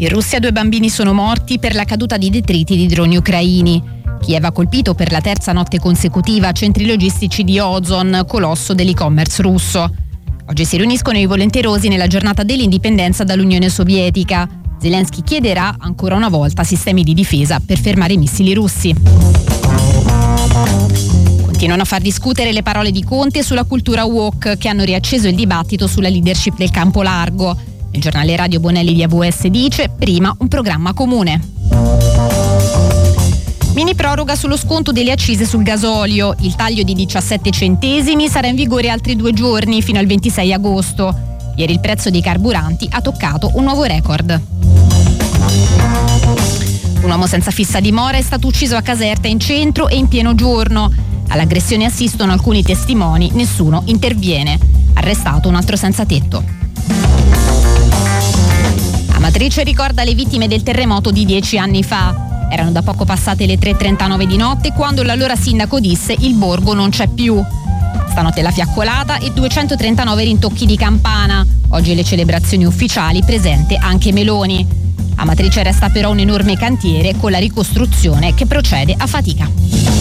In Russia 2 bambini sono morti per la caduta di detriti di droni ucraini. Kiev ha colpito per la terza notte consecutiva centri logistici di Ozon, colosso dell'e-commerce russo. Oggi si riuniscono i volenterosi nella giornata dell'indipendenza dall'Unione Sovietica. Zelensky chiederà ancora una volta sistemi di difesa per fermare i missili russi. Continuano a far discutere le parole di Conte sulla cultura woke, che hanno riacceso il dibattito sulla leadership del campo largo. Il giornale radio Bonelli di AVS dice: prima un programma comune. Mini proroga sullo sconto delle accise sul gasolio. Il taglio di 17 centesimi sarà in vigore altri 2 giorni, fino al 26 agosto. Ieri il prezzo dei carburanti ha toccato un nuovo record. Un uomo senza fissa dimora è stato ucciso a Caserta in centro e in pieno giorno. All'aggressione assistono alcuni testimoni, nessuno interviene. Arrestato un altro senza tetto. Amatrice ricorda le vittime del terremoto di 10 anni fa. Erano da poco passate le 3:39 di notte quando l'allora sindaco disse: il borgo non c'è più. Stanotte la fiaccolata e 239 rintocchi di campana. Oggi le celebrazioni ufficiali, presente anche Meloni. Amatrice resta però un enorme cantiere con la ricostruzione che procede a fatica.